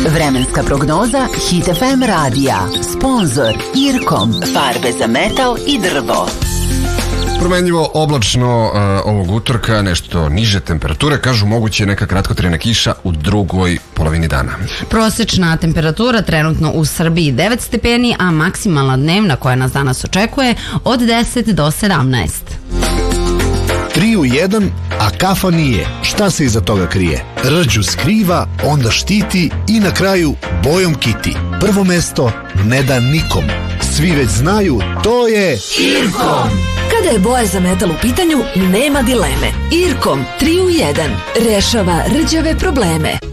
Vremenska prognoza Hit FM radija. Sponzor Irkom. Farbe za metal i drvo. Promenljivo oblačno ovog utorka, nešto niže temperature, kažu moguće je neka kratkotrajna kiša u drugoj polovini dana. Prosečna temperatura trenutno u Srbiji 9 stepeni, a maksimalna dnevna koja nas danas očekuje od 10 do 17. 3 u 1, a kafa nije. Šta se iza toga krije? Rđu skriva, onda štiti i na kraju bojom kiti. Prvo mesto ne da nikom. Svi već znaju, to je Irkom. Kada je boja za metal u pitanju, nema dileme. Irkom 3 u 1 rešava rđave probleme.